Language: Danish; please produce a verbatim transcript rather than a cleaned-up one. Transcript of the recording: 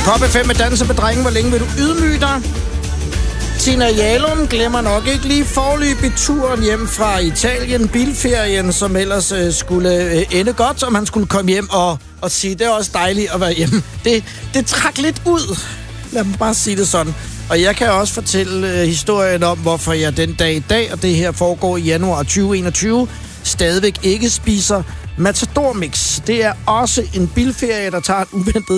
Pop F M med Danser med Drengen. Hvor længe vil du ydmyge dig? Tina Jalum glemmer nok ikke lige forløbig turen hjem fra Italien. Bilferien, som ellers øh, skulle øh, ende godt, om han skulle komme hjem og, og sige, det er også dejligt at være hjemme. Det, det trak lidt ud. Lad mig bare sige det sådan. Og jeg kan også fortælle øh, historien om, hvorfor jeg den dag i dag, og det her foregår i januar tyve enogtyve, stadigvæk ikke spiser Matador Mix. Det er også en bilferie, der tager et uventet